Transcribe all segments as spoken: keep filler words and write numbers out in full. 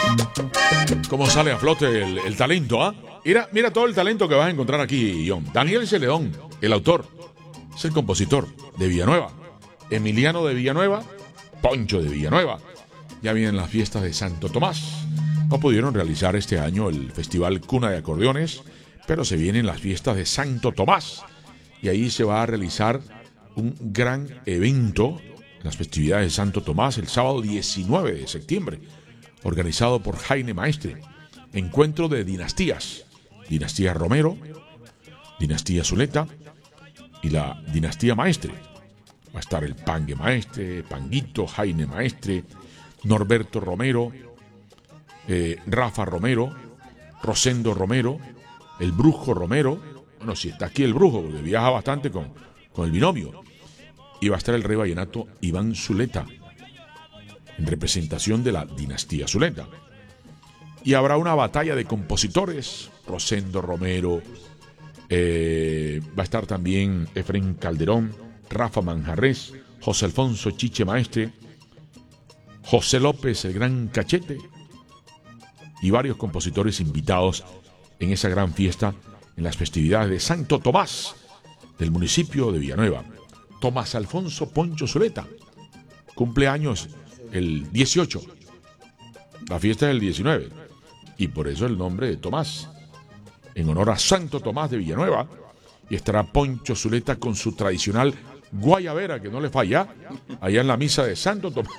¿Cómo sale a flote el, el talento, ah? ¿eh? Mira, mira todo el talento que vas a encontrar aquí, John. Daniel Celedón, el autor, es el compositor de Villanueva. Emiliano de Villanueva, Poncho de Villanueva. Ya vienen las fiestas de Santo Tomás. No pudieron realizar este año el Festival Cuna de Acordeones, pero se vienen las fiestas de Santo Tomás. Y ahí se va a realizar un gran evento, las festividades de Santo Tomás, el sábado diecinueve de septiembre, organizado por Jaime Maestre. Encuentro de dinastías. Dinastía Romero, Dinastía Zuleta y la Dinastía Maestre. Va a estar el Pangue Maestre, Panguito, Jaime Maestre, Norberto Romero, eh, Rafa Romero, Rosendo Romero, el Brujo Romero. Bueno, si está aquí el Brujo, porque viaja bastante con, con el binomio. Y va a estar el rey vallenato Iván Zuleta, en representación de la Dinastía Zuleta. Y habrá una batalla de compositores. Rosendo Romero, eh, va a estar también Efrén Calderón, Rafa Manjarrés, José Alfonso Chiche Maestre, José López el Gran Cachete y varios compositores invitados en esa gran fiesta en las festividades de Santo Tomás del municipio de Villanueva. Tomás Alfonso Poncho Zuleta cumpleaños el dieciocho, la fiesta es el diecinueve, y por eso el nombre de Tomás, en honor a Santo Tomás de Villanueva. Y estará Poncho Zuleta con su tradicional guayabera, que no le falla, allá en la misa de Santo Tomás.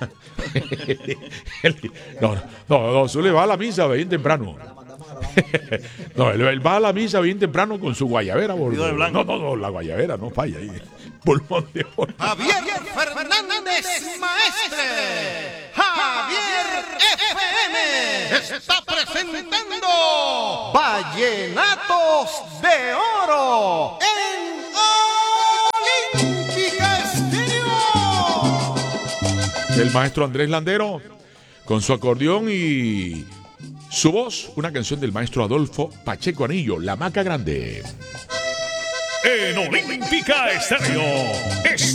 no, no, no, Zule va a la misa bien temprano. no, él, él va a la misa bien temprano con su guayabera. Por, no, no, no, la guayabera no falla ahí. Pulmón de oro. Javier Fernández Maestre. Javier F M está presentando Vallenatos de Oro en Olímpica Estéreo. El maestro Andrés Landero con su acordeón y su voz, una canción del maestro Adolfo Pacheco Anillo, La Maca Grande. En Olímpica Estéreo.